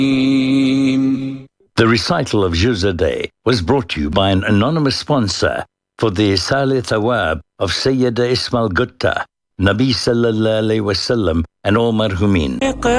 The recital of Juz a Day was brought to you by an anonymous sponsor for the Salih Thawab of Sayyida Ismail Gutta, Nabi Sallallahu Alaihi Wasallam and all marhumin.